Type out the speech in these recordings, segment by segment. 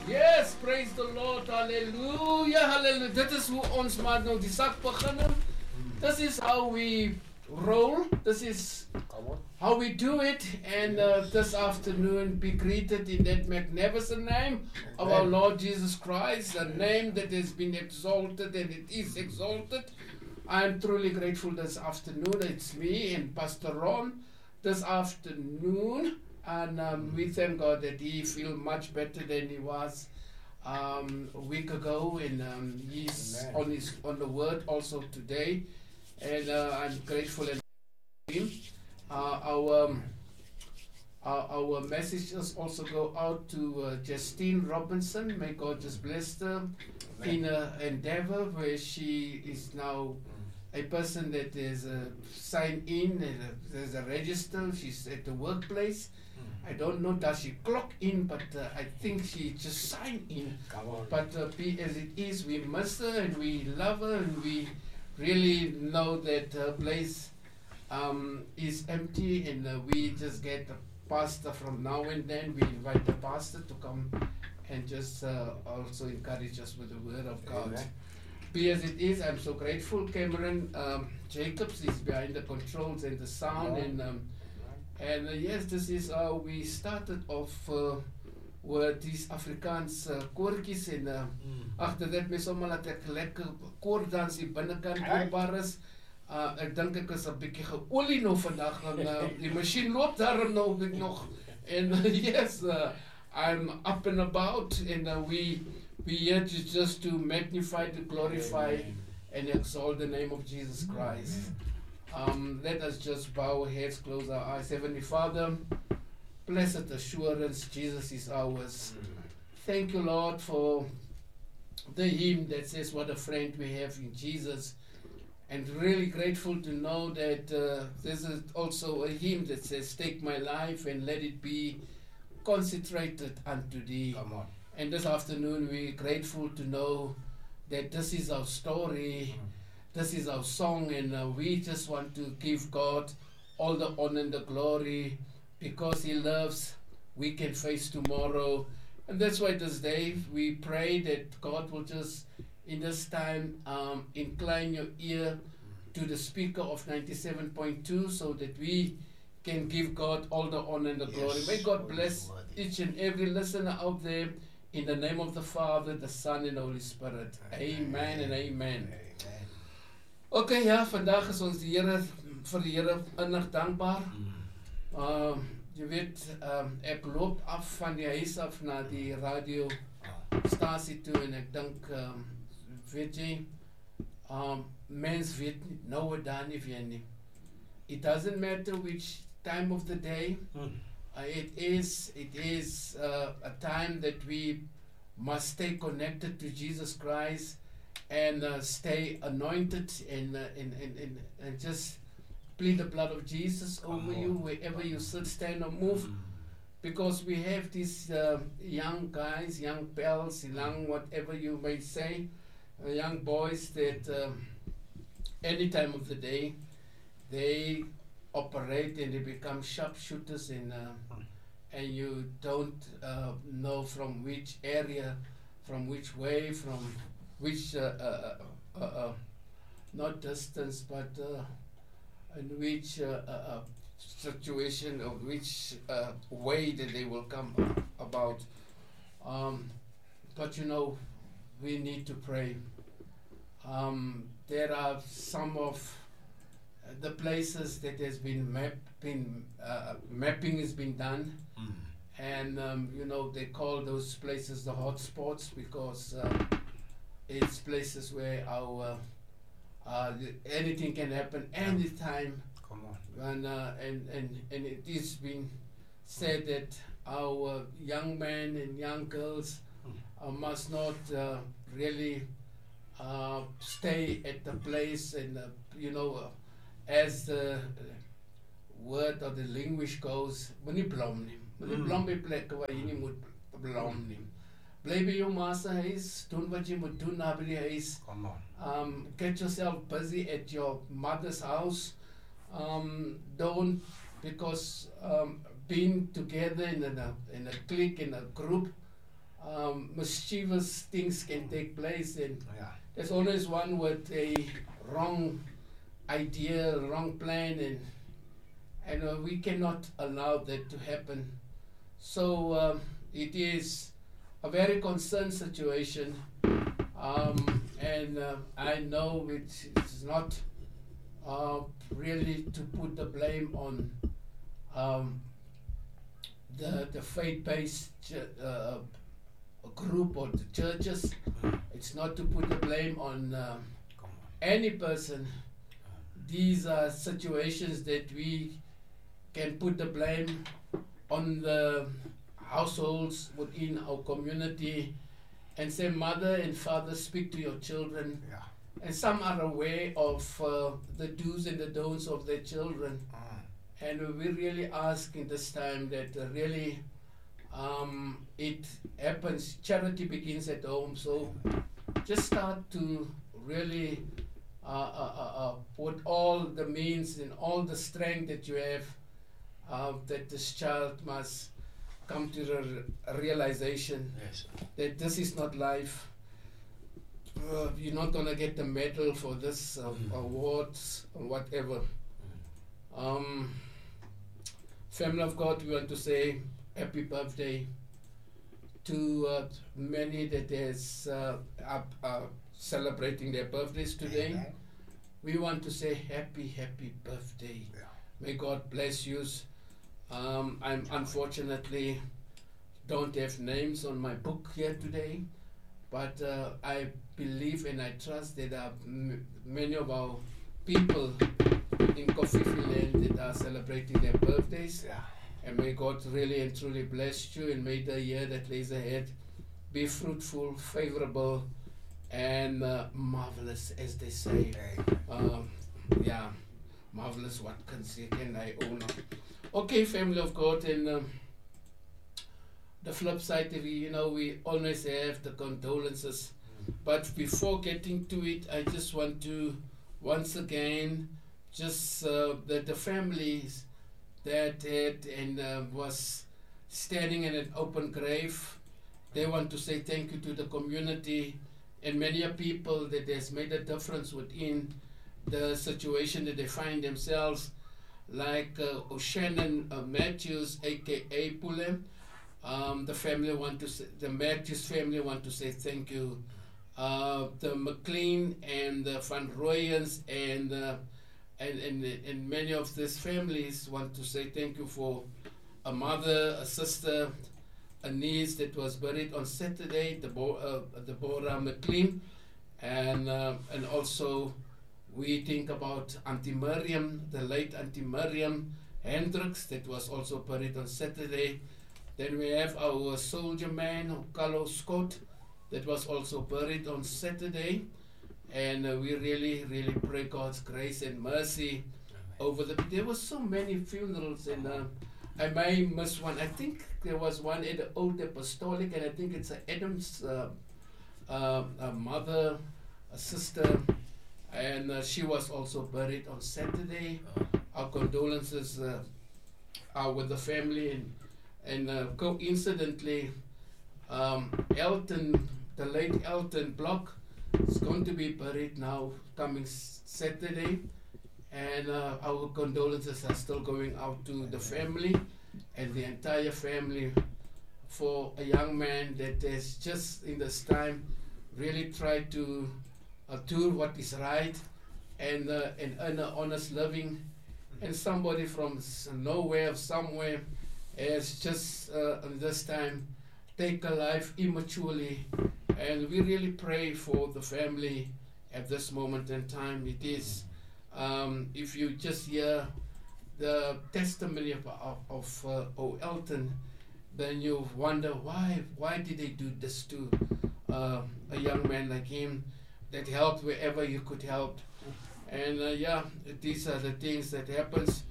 Yes, praise the Lord. Hallelujah, hallelujah. Dit is hoe ons maar nou die sak begin. This is how we roll. This is how we do it. And this afternoon be greeted in that magnificent name of our Lord Jesus Christ, a name that has been exalted and it is exalted. I am truly grateful this afternoon. It's me and Pastor Ron this afternoon. And we thank God that he feels much better than he was a week ago, and he's on the word also today, and I'm grateful for him. Our messages also go out to Justine Robinson. May God just bless her in her endeavor, where she is now a person that is signed in, there's a register, she's at the workplace. I don't know, does she clock in, but I think she just signed in. But be as it is, we miss her and we love her, and we really know that her place is empty, and we just get a pastor from now and then. We invite the pastor to come and just also encourage us with the word of God. Amen. Be as it is, I'm so grateful. Cameron Jacobs is behind the controls and the sound, and yes, this is how we started off with these Afrikaans koortjies, en agter dit my sommer laat ek lekker koordans die binnekant oopbaar is. Ek dink ek is 'n bietjie geolie nou vandag, en die masjien loop daarom nou nog, en yes, I'm up and about, and we here just to magnify, to glorify, and exalt the name of Jesus Christ. Let us just bow our heads, close our eyes. Heavenly Father, blessed assurance, Jesus is ours. Thank you, Lord, for the hymn that says, what a friend we have in Jesus. And really grateful to know that there's also a hymn that says, take my life and let it be consecrated unto thee. Come on. And this afternoon we're grateful to know that this is our story. This is our song, and we just want to give God all the honor and the glory, because he loves, we can face tomorrow. And that's why this day we pray that God will just in this time incline your ear to the speaker of 97.2, so that we can give God all the honor and the glory. May God bless each and every listener out there, in the name of the Father, the Son, and the Holy Spirit. Amen and amen. Okay, ja, vandag is ons die Here, vir die Here innig dankbaar. Jy weet, ek loop af van die huis af na die radiostasie toe, en ek dink, weet jy, mens weet nie, nou wat daar nie weer nie. It doesn't matter which time of the day, it is a time that we must stay connected to Jesus Christ, and stay anointed, and just plead the blood of Jesus over you wherever you sit, stand, or move, because we have these young guys, young pals, young whatever you may say, young boys that any time of the day they operate and they become sharpshooters, and you don't know from which area, from which way, from which not distance, but in which situation, or which way that they will come about. But you know, we need to pray. There are some of the places that has been mapping has been done, and you know, they call those places the hot spots, because it's places where our anything can happen anytime. Come on. And it is been said that our young men and young girls must not really stay at the place, and you know, as the word or the language goes, moenie blom nie. Moenie blom by plekke waar jy nie moet blom nie. Bly by jou ma se huis, doen wat jy moet doen na by die huis. Come on. Get yourself busy at your mother's house. Don't, because being together in a clique, in a group, mischievous things can take place, and Yeah. there's always one with a wrong idea, wrong plan, and we cannot allow that to happen. So it is a very concerned situation, and I know it's not really to put the blame on the faith-based group or the churches. It's not to put the blame on any person. These are situations that we can put the blame on the households within our community and say, mother and father, speak to your children. Yeah. And some are aware of the do's and the don'ts of their children. And we're really asking this time that really it happens. Charity begins at home. So just start to really put all the means and all the strength that you have, that this child must come to the realization Yes. that this is not life. You're not going to get the medal for this awards or whatever. Family of God, we want to say happy birthday to many that is celebrating their birthdays today. Amen. We want to say happy birthday. Yeah. May God bless you. I'm unfortunately don't have names on my book here today, but I believe and I trust that there are many of our people in Kofifi land that are celebrating their birthdays. Yeah. And may God really and truly bless you, and may the year that lays ahead be fruitful, favorable, and marvelous, as they say. Yeah, marvelous. What can I own? Okay, family of God, and the flip side, we always have the condolences. But before getting to it, I just want to once again just that the families that had and was standing in an open grave, they want to say thank you to the community and many people that has made a difference within the situation that they find themselves, like O'Shannon Matthews, aka Pule. The family want to say, the Matthews family want to say thank you. The McLean and the Van Rooyens and many of these families want to say thank you for a mother, a sister, a niece that was buried on Saturday, Deborah McLean, and also we think about Auntie Miriam, the late Auntie Miriam Hendricks, that was also buried on Saturday. Then we have our soldier man, Carlos Scott, that was also buried on Saturday. And we really, really pray God's grace and mercy over there were so many funerals, and I may miss one. I think there was one at the Old Apostolic, and I think it's Adam's a mother, a sister, and she was also buried on Saturday. Our condolences are with the family, and coincidentally, Elton, the late Elton Block, is going to be buried now coming Saturday, and our condolences are still going out to the family and the entire family for a young man that has just in this time really tried to do what is right and earn an honest living, and somebody from nowhere, somewhere, has just in this time take a life immaturely. And we really pray for the family at this moment in time. It is, if you just hear the testimony of Elton, then you wonder why did they do this to a young man like him that helped wherever you could help. And yeah, these are the things that happens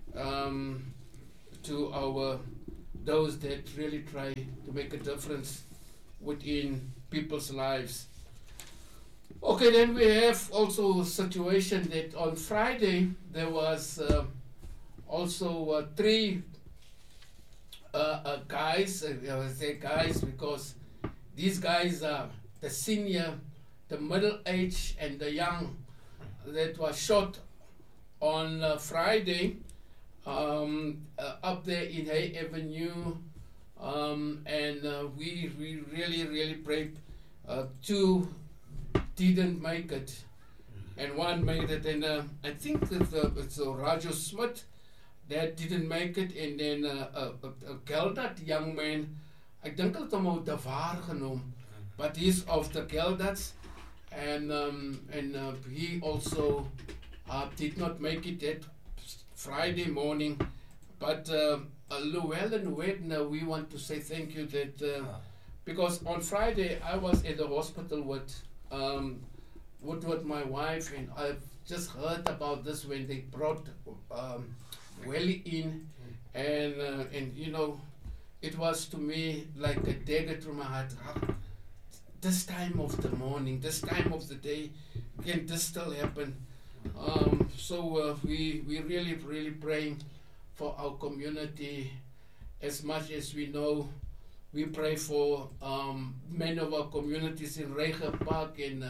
to those that really try to make a difference within people's lives. Okay, then we have also a situation that on Friday there was also three guys, I say guys because these guys are the senior, the middle age, and the young that was shot on Friday up there in Hay Avenue. And we really prayed. Two didn't make it, and one made it. And I think that it's Raju Smith that didn't make it, and then a Geldert young man, I think it's about the Var genoem, but he's of the Gelders, and he also did not make it that Friday morning. But Llewellyn Wedner, we want to say thank you that because on Friday I was at the hospital with my wife, and I've just heard about this when they brought Welly in, and you know, it was to me like a dagger through my heart. This time of the morning, this time of the day, can this still happen? So we really praying for our community as much as we know. We pray for many of our communities in Reiger Park and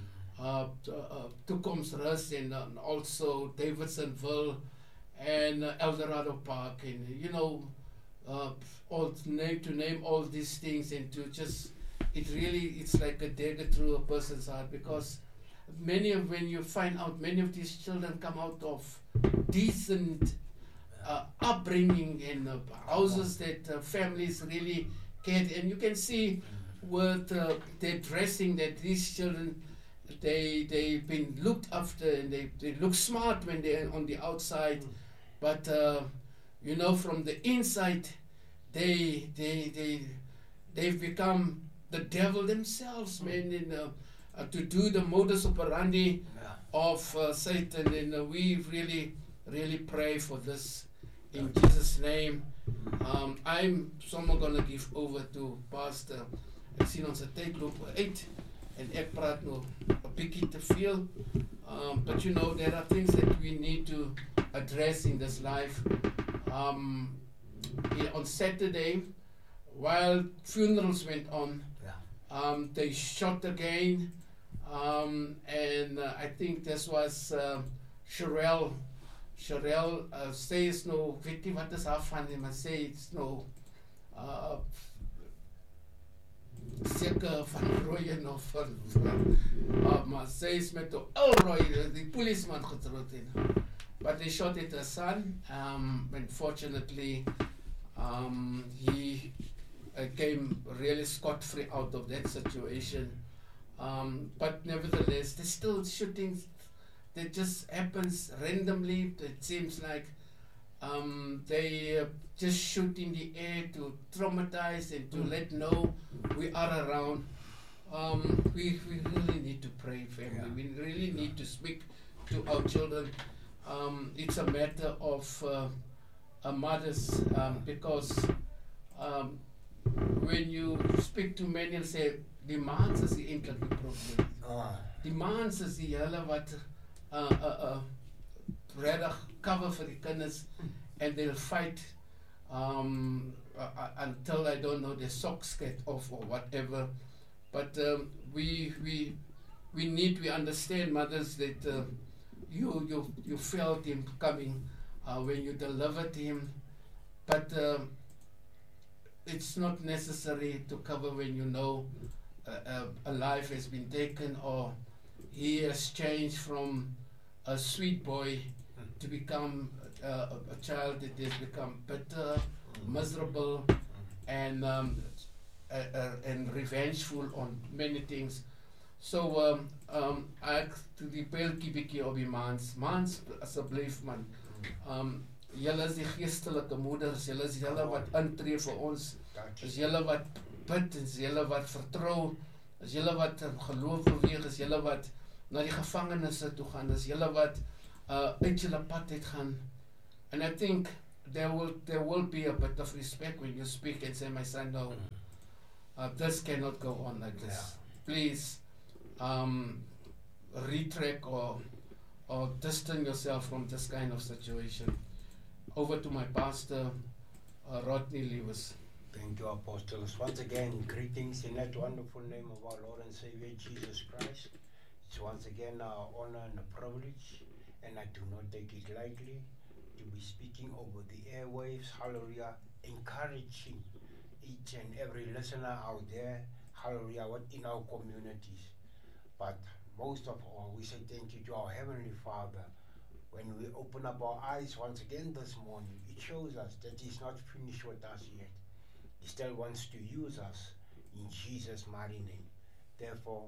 Toekomsrus and also Davidsonville and Eldorado Park, and you know, all to name all these things, and to just it's like a dagger through a person's heart, because when you find out many of these children come out of decent upbringing and houses that families really cared, and you can see with their dressing that these children they've been looked after, and they look smart when they're on the outside, but you know, from the inside they've become the devil themselves, man, and to do the modus operandi of Satan, and we really pray for this in Jesus' name. I'm somewhat gonna give over to Pastor. Ek sien ons tyd loop uit en ek praat nou 'n bietjie te veel. But you know, there are things that we need to address in this life. On Saturday, while funerals went on, they shot again, and I think this was Sherelle says no, weet nie wat is haar van nie, maar sê it's no seker van Rooyen of maar sê is met die Elroy, die policeman getroud het. But they shot at her son. Unfortunately, he came really scot-free out of that situation. But nevertheless, there's still shootings that just happens randomly. It seems like they just shoot in the air to traumatize and to let know we are around. We really need to pray, family. We really need to speak to our children. It's a matter of mothers, because when you speak to many and say, die mans is die enkelike probleem. Die mans is die hele wat regtig cover vir die kinders, and they'll fight until, I don't know, their socks get off or whatever. But we understand, mothers, that you felt him coming when you delivered him, but it's not necessary to cover when you know a life has been taken, or he has changed from a sweet boy to become a child that has become bitter, miserable, and revengeful on many things. So ek toe die beeldjie bietjie op die mans asseblief man, julle is die geestelike moeders, julle is julle wat intree vir ons, is julle wat bid, is julle wat vertrou, is julle wat in geloof beweeg, is julle wat na die gevangenisse toe gaan, is julle wat uit julle pad het gaan. And I think there will be a bit of respect when you speak and say, my son, no, this cannot go on like this. Please retract or distance yourself from this kind of situation. Over to my pastor, Rodney Lewis. Thank you, Apostles. Once again, greetings in that wonderful name of our Lord and Savior Jesus Christ. It's once again our honor and a privilege, and I do not take it lightly, to be speaking over the airwaves, hallelujah, encouraging each and every listener out there, hallelujah, what in our communities. But most of all, we say thank you to our Heavenly Father. When we open up our eyes once again this morning, it shows us that He's not finished with us yet. He still wants to use us in Jesus' mighty name. Therefore,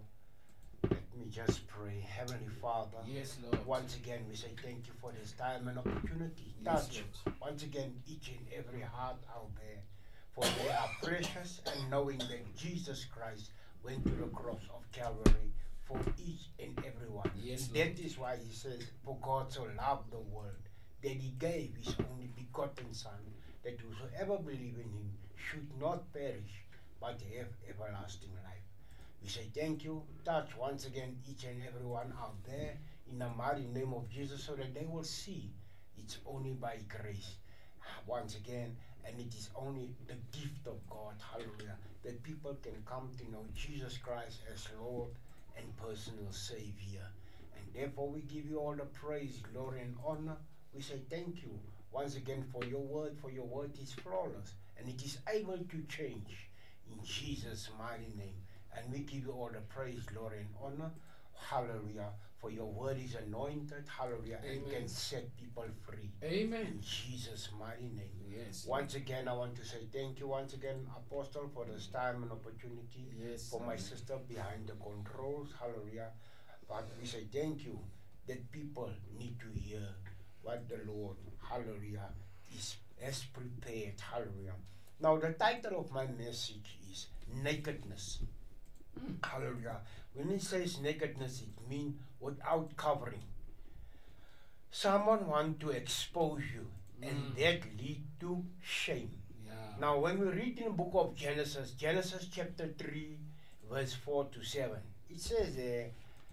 let me just pray. Heavenly Father, Yes, Lord. once again we say thank you for this time and opportunity. Yes, Touch Lord. once again each and every heart out there, for they are precious, and knowing that Jesus Christ went to the cross of Calvary for each and every one. Yes, That Lord. is why He says, for God so loved the world that He gave His only begotten Son, that whosoever believe in Him should not perish but have everlasting life. We say thank you. Touch once again each and every one out there in the mighty name of Jesus, so that they will see it's only by grace. Once again, and it is only the gift of God, hallelujah, that people can come to know Jesus Christ as Lord and personal Savior. And therefore we give you all the praise, glory, and honor. We say thank you once again for your word is flawless, and it is able to change in Jesus' mighty name. And we give you all the praise, glory, and honor. Hallelujah. For your word is anointed, hallelujah, and Amen. can set people free. Amen. In Jesus' mighty name. Yes. Once again, I want to say thank you once again, Apostle, for this time and opportunity. Yes. For my sister behind the controls, hallelujah. But we say thank you that people need to hear what the Lord, hallelujah, has prepared, hallelujah. Now, the title of my message is Nakedness. Hallelujah. When it says nakedness, it means without covering. Someone want to expose you, and that lead to shame. Yeah. Now, when we read in the book of Genesis, Genesis chapter 3, verse 4 to 7, it says there,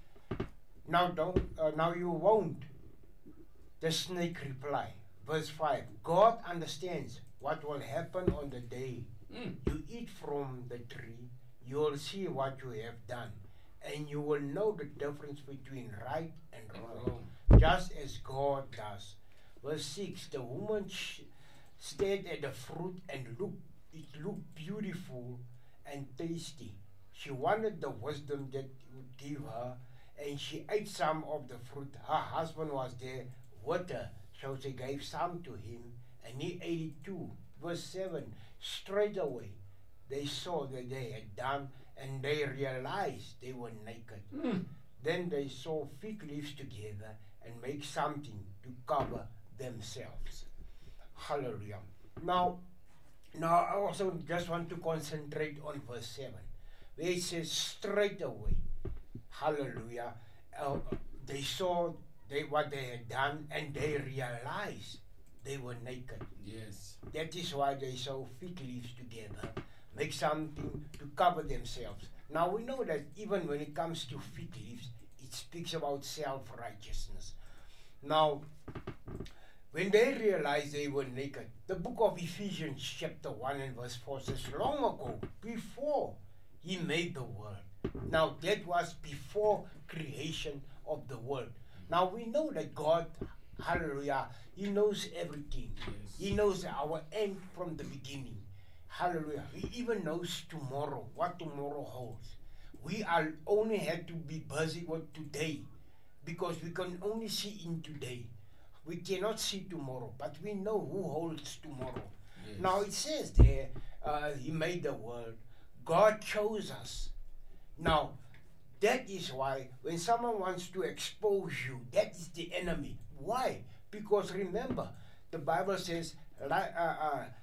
now you won't. The snake reply. Verse 5, God understands what will happen on the day you eat from the tree. You will see what you have done, and you will know the difference between right and wrong, just as God does. Verse 6, the woman stared at the fruit and it looked beautiful and tasty. She wanted the wisdom that it would give her, and she ate some of the fruit. Her husband was there with her, so she gave some to him, and he ate it too. Verse 7, straight away they saw that they had done, and they realized they were naked. Then they saw fig leaves together and make something to cover themselves. Hallelujah. Now I also just want to concentrate on verse 7, where it says straight away. Hallelujah. They saw what they had done, and they realized they were naked. Yes. That is why they saw fig leaves together, make something to cover themselves. Now we know that even when it comes to fig leaves, it speaks about self-righteousness. Now, when they realized they were naked, the book of Ephesians chapter 1 and verse 4 says, long ago, before He made the world. Now that was before creation of the world. Now we know that God, hallelujah, He knows everything. Yes. He knows our end from the beginning. Hallelujah. He even knows tomorrow, what tomorrow holds. We are only had to be busy with today, because we can only see in today. We cannot see tomorrow, but we know who holds tomorrow. Yes. Now it says there, He made the world. God chose us. Now, that is why when someone wants to expose you, that is the enemy. Why? Because remember, the Bible says, God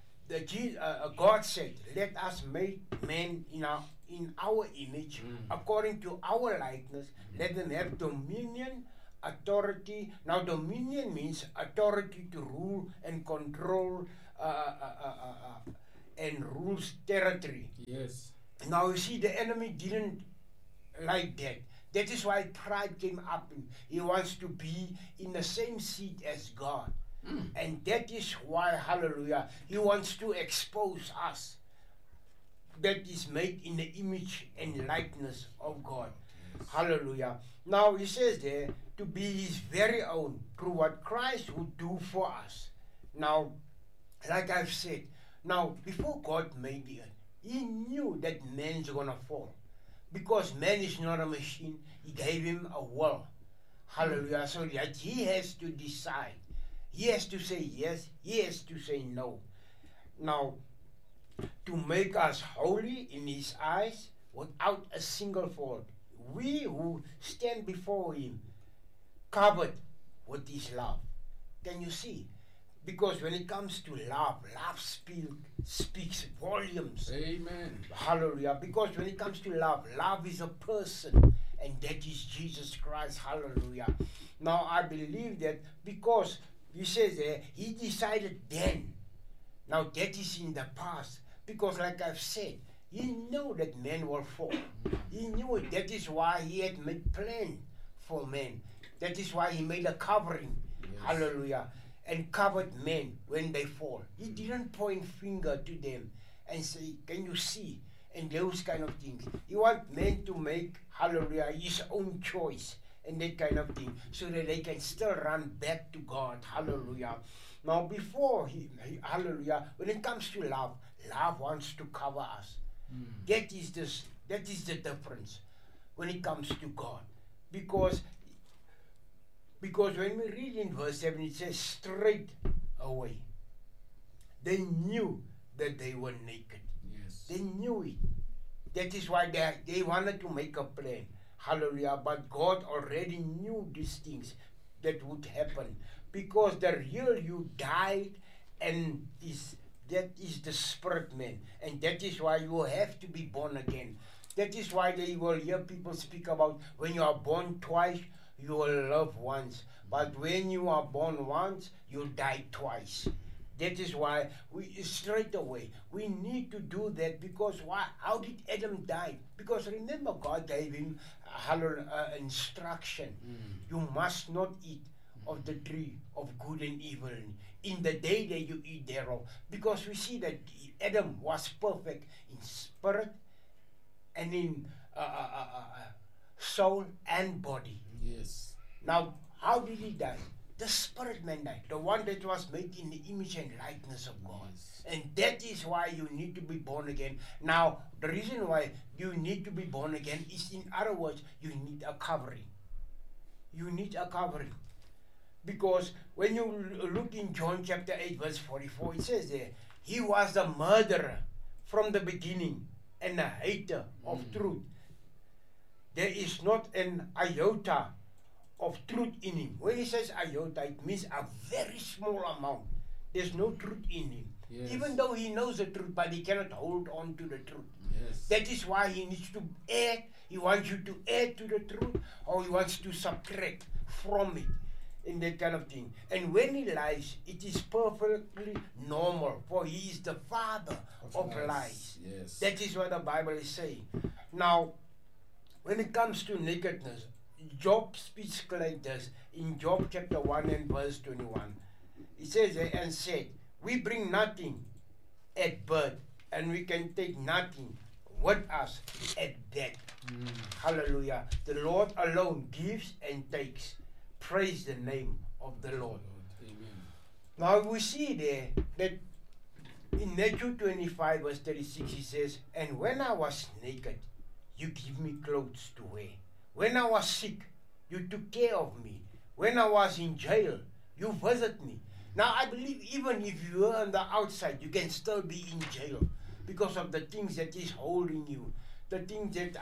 said, let us make man in our image, according to our likeness. Let them have dominion, authority. Now, dominion means authority to rule and control and rules territory. Yes. Now, you see, the enemy didn't like that. That is why pride came up. He wants to be in the same seat as God. And that is why, hallelujah, He wants to expose us. that is made in the image and likeness of God. Hallelujah. Now he says there, to be his very own through what Christ would do for us. Now, like I've said, now before God made the earth, he knew that man's gonna fall. Because man is not a machine, he gave him a will. Hallelujah. So that he has to decide. He has to say yes, he has to say no. Now, to make us holy in his eyes without a single fault. We who stand before him covered with his love. Can you see? Because when it comes to love, love speaks volumes. Amen. Hallelujah. Because when it comes to love, love is a person, and that is Jesus Christ. Hallelujah. Now I believe that because he says there, he decided then. Now that is in the past. Because like I've said, he knew that man will fall. He knew it. That is why he had made plan for men. That is why he made a covering. Yes. Hallelujah. And covered men when they fall. He didn't point finger to them and say, can you see? And those kind of things. He wants men to make, hallelujah, his own choice and that kind of thing. So that they can still run back to God. Hallelujah. Now before hallelujah, when it comes to love, love wants to cover us. That is the difference when it comes to God. Because when we read in verse 7, it says straight away. They knew that they were naked. Yes. They knew it. That is why they wanted to make a plan. Hallelujah. But God already knew these things that would happen. Because the real you died, and that is the spirit man. And that is why you have to be born again. That is why they will hear people speak about when you are born twice, you will live once. But when you are born once, you'll die twice. That is why straight away, we need to do that. Because why? How did Adam die? Because remember, God gave him instruction. You must not eat of the tree of good and evil in the day that you eat thereof. Because we see that Adam was perfect in spirit and in soul and body. Yes. Now, how did he die? The spirit man died, the one that was made in the image and likeness of God. Yes. And that is why you need to be born again. Now, the reason why you need to be born again is, in other words, you need a covering. You need a covering. Because when you look in John chapter 8 verse 44, it says there, he was a murderer from the beginning and a hater of truth. There is not an iota of truth in him. When he says iota, it means a very small amount. There's no truth in him. Yes. Even though he knows the truth, but he cannot hold on to the truth. Yes. That is why he needs to add. He wants you to add to the truth, or he wants to subtract from it. In that kind of thing. And when he lies, it is perfectly normal, for he is the father of lies. Yes. That is what the Bible is saying. Now, when it comes to nakedness, Job speaks like this in Job chapter 1 and verse 21. It says, and said, we bring nothing at birth, and we can take nothing with us at death. Hallelujah. The Lord alone gives and takes. Praise the name of the Lord. Amen. Now we see there that in Matthew 25 verse 36 he says, and when I was naked, you give me clothes to wear. When I was sick, you took care of me. When I was in jail, you visit me. Now I believe even if you are on the outside, you can still be in jail because of the things that is holding you. The things that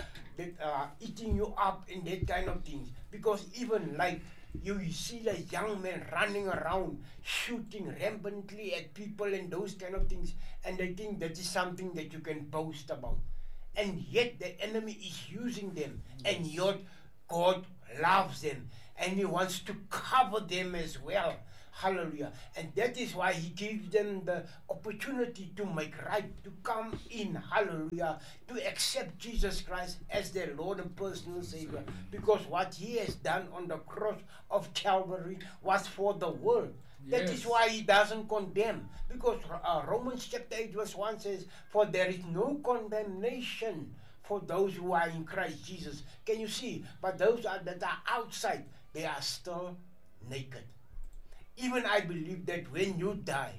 are eating you up and that kind of things. Because even like you see the young men running around, shooting rampantly at people and those kind of things, and they think that is something that you can boast about. And yet the enemy is using them, and yet God loves them, and he wants to cover them as well. Hallelujah. And that is why he gives them the opportunity to make right, to come in, hallelujah, to accept Jesus Christ as their Lord and personal Savior. Because what he has done on the cross of Calvary was for the world. That is Yes. why he doesn't condemn. Because Romans chapter 8 verse 1 says, for there is no condemnation for those who are in Christ Jesus. Can you see? But those that are outside, they are still naked. Even I believe that when you die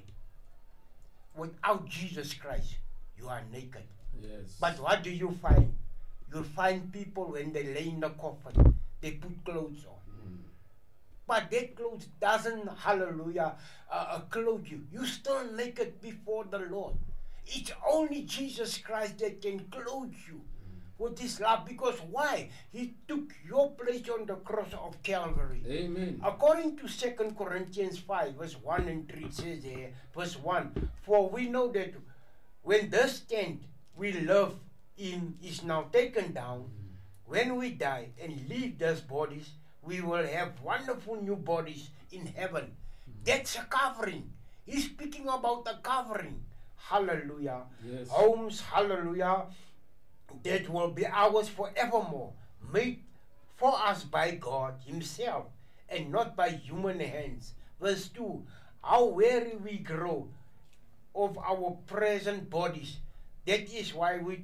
without Jesus Christ, you are naked. Yes. But what do you find? You'll find people when they lay in the coffin, they put clothes on. But that clothes doesn't, hallelujah, clothe you. You're still naked before the Lord. It's only Jesus Christ that can clothe you with His love. Because why? He took your place on the cross of Calvary. Amen. According to 2 Corinthians 5, verse 1 and 3, it says there, verse 1, for we know that when this tent we live in is now taken down, when we die and leave these bodies, we will have wonderful new bodies in heaven. That's a covering. He's speaking about a covering. Hallelujah. Yes. Homes, hallelujah, that will be ours forevermore, made for us by God Himself and not by human hands. Verse 2, how weary we grow of our present bodies. That is why we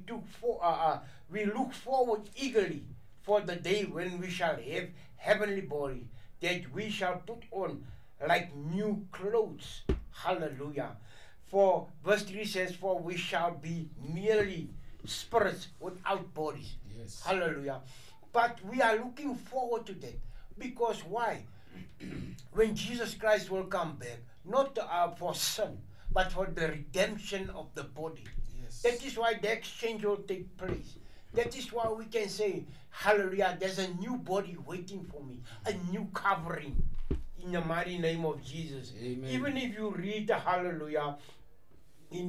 look forward eagerly for the day when we shall have heavenly body, that we shall put on like new clothes. Hallelujah. For verse 3 says, for we shall be merely spirits without bodies. Yes. Hallelujah. But we are looking forward to that. Because why? When Jesus Christ will come back, not for sin, but for the redemption of the body. Yes. That is why the exchange will take place. That is why we can say, hallelujah, there's a new body waiting for me, a new covering in the mighty name of Jesus. Amen. Even if you read hallelujah in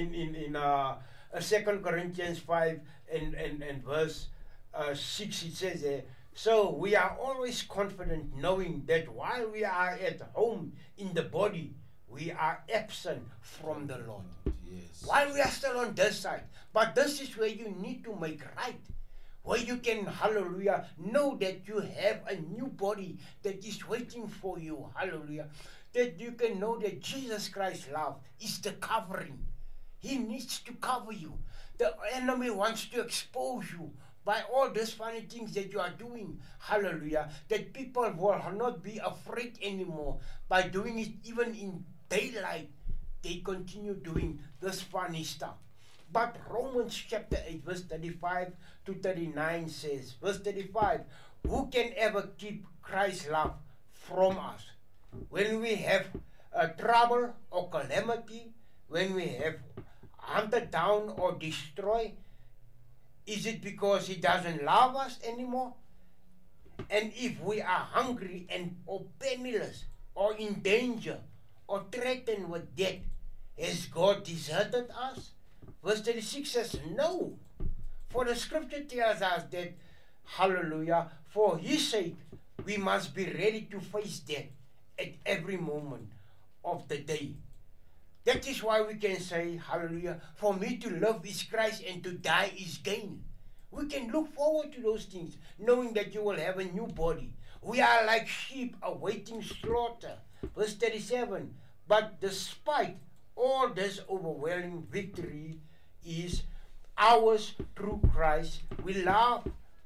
2 Corinthians 5 and verse 6, it says there, so we are always confident knowing that while we are at home in the body, we are absent from the Lord. Yes. While we are still on this side. But this is where you need to make right. Where you can, hallelujah, know that you have a new body that is waiting for you. Hallelujah. That you can know that Jesus Christ's love is the covering. He needs to cover you. The enemy wants to expose you by all these funny things that you are doing. Hallelujah. That people will not be afraid anymore by doing it even in daylight. They continue doing this funny stuff. But Romans chapter 8 verse 35 to 39 says, verse 35, who can ever keep Christ's love from us? When we have trouble or calamity, when we have hunted down or destroyed, is it because He doesn't love us anymore? And if we are hungry and or penniless or in danger or threatened with death, has God deserted us? Verse 36 says, no. For the scripture tells us that, hallelujah, for His sake, we must be ready to face death at every moment of the day. That is why we can say, hallelujah, for me to live is Christ and to die is gain. We can look forward to those things, knowing that you will have a new body. We are like sheep awaiting slaughter. Verse 37, but despite all this overwhelming victory is ours through Christ. We love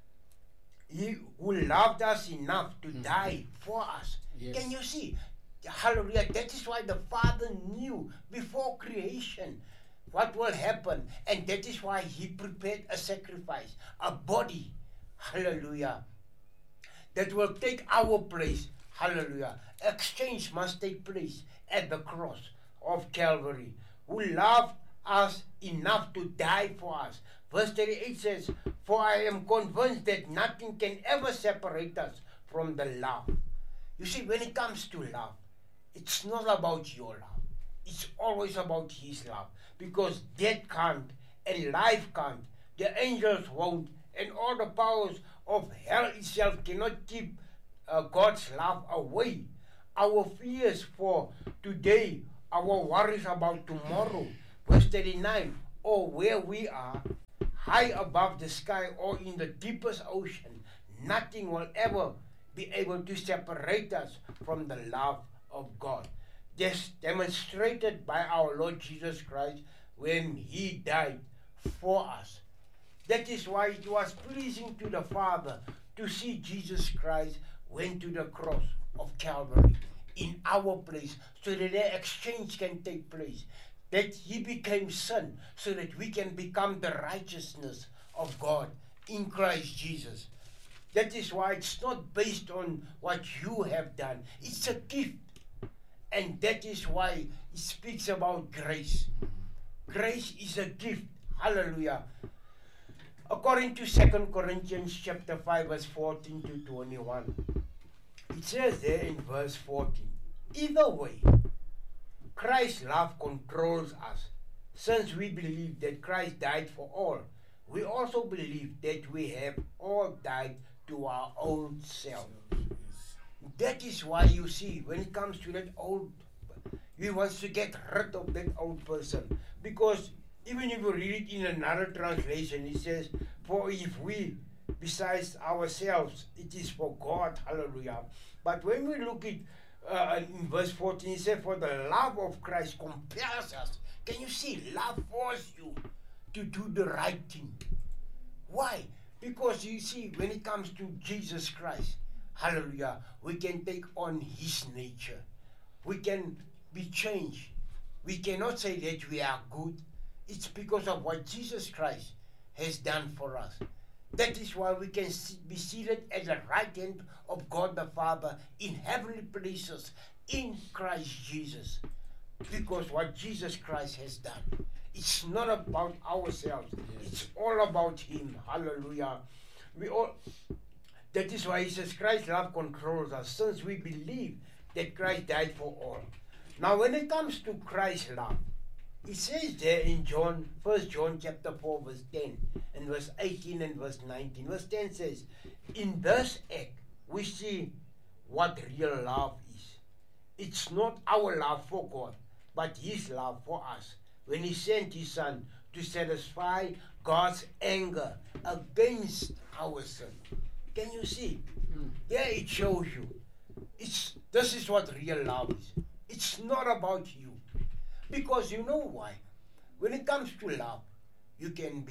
He who loved us enough to die for us. Yes. Can you see? Hallelujah. That is why the Father knew before creation what will happen. And that is why He prepared a sacrifice, a body. Hallelujah. That will take our place. Hallelujah. Exchange must take place at the cross of Calvary. Who loved us enough to die for us. Verse 38 says, for I am convinced that nothing can ever separate us from the love. You see, when it comes to love, it's not about your love. It's always about His love. Because death can't and life can't. The angels won't. And all the powers of hell itself cannot keep God's love away. Our fears for today, our worries about tomorrow. Verse 39, or where we are, high above the sky or in the deepest ocean, nothing will ever be able to separate us from the love of God. just demonstrated by our Lord Jesus Christ when he died for us. That is why it was pleasing to the Father to see Jesus Christ went to the cross of Calvary in our place so that the exchange can take place. That he became sin so that we can become the righteousness of God in Christ Jesus. That is why it's not based on what you have done. It's a gift. And that is why it speaks about grace. Grace is a gift. Hallelujah. According to 2 Corinthians chapter 5 verse 14 to 21. It says there in verse 14. Either way, Christ's love controls us. Since we believe that Christ died for all, we also believe that we have all died to our old self. That is why you see, when it comes to that old, we want to get rid of that old person. Because even if you read it in another translation, it says, for if we, besides ourselves, it is for God, hallelujah. But when we look at in verse 14, it says, for the love of Christ compels us. Can you see? Love forces you to do the right thing. Why? Because you see, when it comes to Jesus Christ, hallelujah, we can take on his nature. We can be changed. We cannot say that we are good. It's because of what Jesus Christ has done for us. That is why we can be seated at the right hand of God the Father in heavenly places in Christ Jesus. Because what Jesus Christ has done. It's not about ourselves. Yes. It's all about him. Hallelujah. That is why he says Christ's love controls us, since we believe that Christ died for all. Now when it comes to Christ's love, it says there in 1 John chapter 4 verse 10 and verse 18 and verse 19. Verse 10 says, in this act we see what real love is. It's not our love for God, but his love for us, when he sent his son to satisfy God's anger against our sin. Can you see? There it shows you. This is what real love is. It's not about you. Because you know why? When it comes to love, you can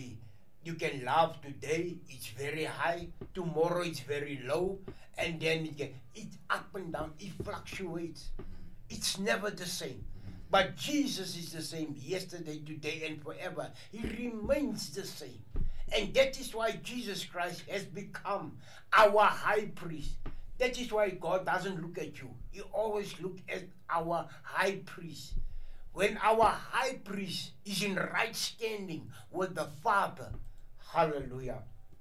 love today, it's very high, tomorrow it's very low, and then it's up and down, it fluctuates. It's never the same. But Jesus is the same yesterday, today, and forever. He remains the same. And that is why Jesus Christ has become our high priest. That is why God doesn't look at you. He always looks at our high priest. When our high priest is in right standing with the Father, hallelujah,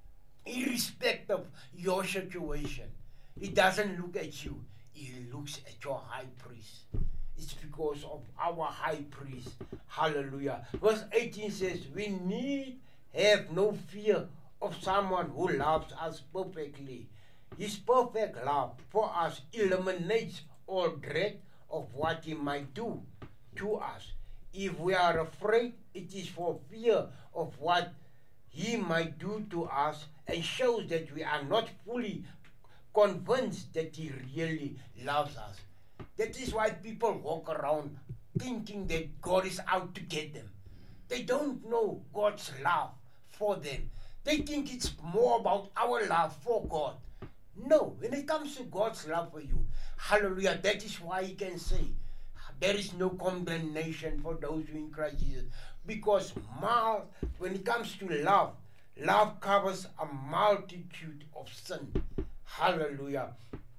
irrespective of your situation, he doesn't look at you. He looks at your high priest. It's because of our high priest. Hallelujah. Verse 18 says, we need have no fear of someone who loves us perfectly. His perfect love for us eliminates all dread of what he might do to us. If we are afraid, it is for fear of what he might do to us, and shows that we are not fully convinced that he really loves us. That is why people walk around thinking that God is out to get them. They don't know God's love for them. They think it's more about our love for God. No, when it comes to God's love for you, hallelujah, that is why he can say, there is no condemnation for those who are in Christ Jesus. Because when it comes to love, love covers a multitude of sin. Hallelujah.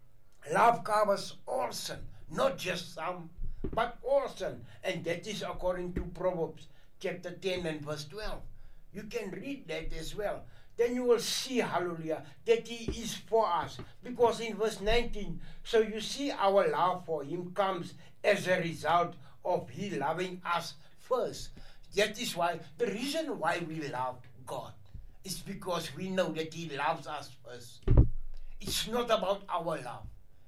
Love covers all sin, not just some, but all sin. And that is according to Proverbs chapter 10 and verse 12. You can read that as well. Then you will see, hallelujah, that he is for us. Because in verse 19, so you see our love for him comes as a result of he loving us first. That is why, the reason why we love God is because we know that he loves us first. It's not about our love.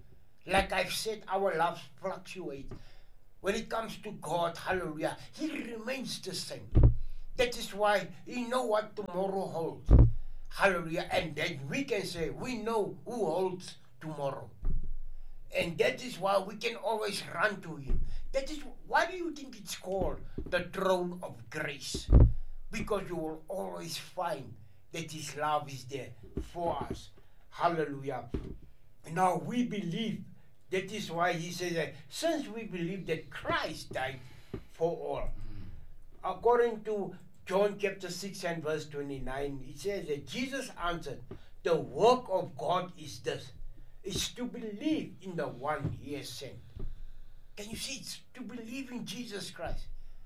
Like I've said, our love fluctuates. When it comes to God, hallelujah, he remains the same. That is why we know what tomorrow holds. Hallelujah. And then we can say, we know who holds tomorrow. And that is why we can always run to him. That is why do you think it's called the throne of grace? Because you will always find that his love is there for us. Hallelujah. Now we believe. That is why he says that since we believe that Christ died for all. According to John chapter 6 and verse 29, it says that Jesus answered, the work of God is this, is to believe in the one he has sent. Can you see? It's to believe in Jesus Christ.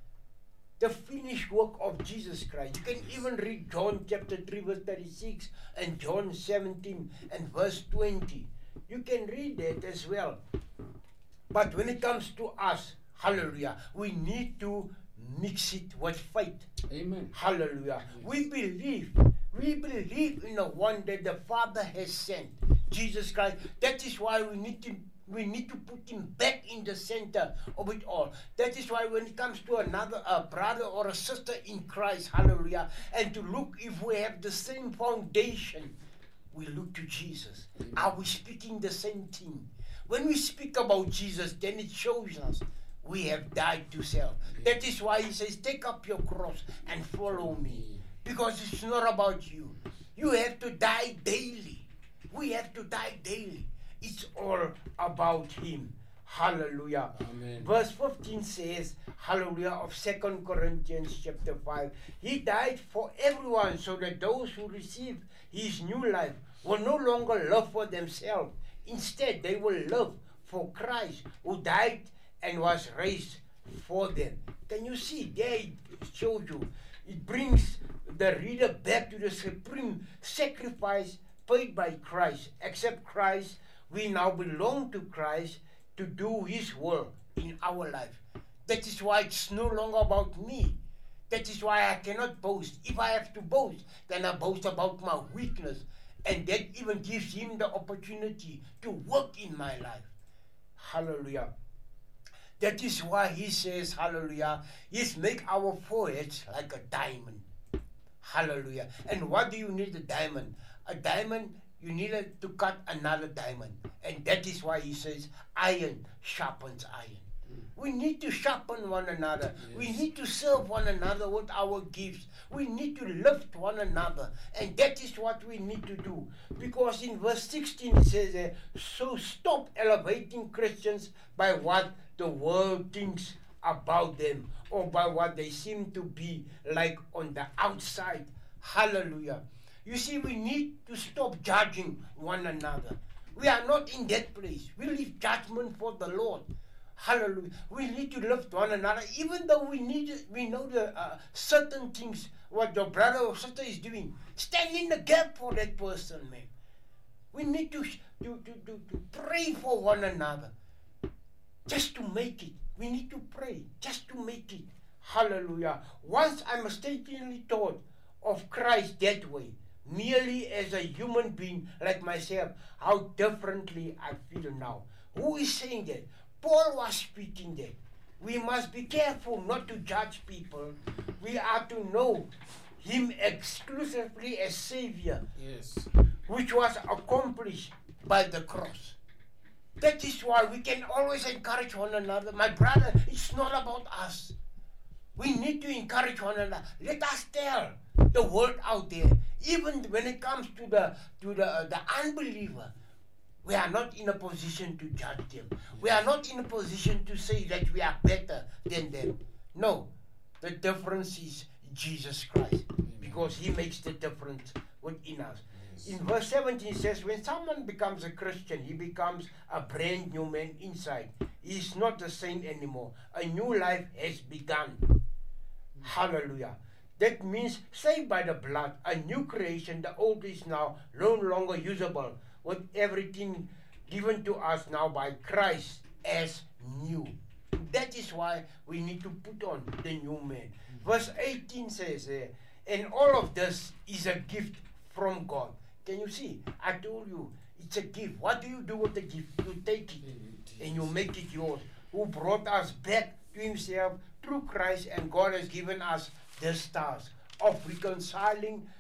The finished work of Jesus Christ. You can even read John chapter 3 verse 36 and John 17 and verse 20. You can read that as well. But when it comes to us, hallelujah, we need to mix it with faith. Amen. Hallelujah. Yes. We believe in the one that the Father has sent, Jesus Christ. That is why we need to put him back in the center of it all. That is why when it comes to a brother or a sister in Christ, hallelujah, and to look if we have the same foundation, we look to Jesus. Amen. Are we speaking the same thing? When we speak about Jesus, then it shows us we have died to self. Amen. That is why he says, take up your cross and follow me. Because it's not about you. You have to die daily. We have to die daily. It's all about him. Hallelujah. Amen. Verse 15 says, hallelujah, of 2 Corinthians chapter 5. He died for everyone so that those who receive his new life will no longer live for themselves. Instead, they will live for Christ who died and was raised for them. Can you see? There it shows you. It brings the reader back to the supreme sacrifice paid by Christ. Except Christ, we now belong to Christ to do his will in our life. That is why it's no longer about me. That is why I cannot boast. If I have to boast, then I boast about my weakness. And that even gives him the opportunity to work in my life. Hallelujah. That is why he says, hallelujah, he's make our foreheads like a diamond. Hallelujah. And what do you need a diamond? A diamond, you need to cut another diamond. And that is why he says, iron sharpens iron. We need to sharpen one another. Yes. We need to serve one another with our gifts. We need to lift one another. And that is what we need to do. Because in verse 16 it says, so stop elevating Christians by what the world thinks about them or by what they seem to be like on the outside. Hallelujah. You see, we need to stop judging one another. We are not in that place. We leave judgment for the Lord. Hallelujah. We need to lift one another, even though we know the certain things, what your brother or sister is doing. Stand in the gap for that person, man. We need to pray for one another. Just to make it. We need to pray just to make it. Hallelujah. Once I mistakenly thought of Christ that way, merely as a human being like myself, how differently I feel now. Who is saying that? Paul was speaking that. We must be careful not to judge people. We are to know him exclusively as Savior. Yes. Which was accomplished by the cross. That is why we can always encourage one another. My brother, it's not about us. We need to encourage one another. Let us tell the world out there, even when it comes to the unbeliever, we are not in a position to judge them. We are not in a position to say that we are better than them. No, the difference is Jesus Christ, because he makes the difference within us. In verse 17 it says, when someone becomes a Christian, he becomes a brand new man inside. He is not the same anymore. A new life has begun. Hallelujah. That means saved by the blood, a new creation. The old is now no longer usable, with everything given to us now by Christ as new. That is why we need to put on the new man. Verse 18 says, and all of this is a gift from God. Can you see? I told you, it's a gift. What do you do with the gift? You take it and you make it yours. Who brought us back to himself through Christ, and God has given us this task of reconciling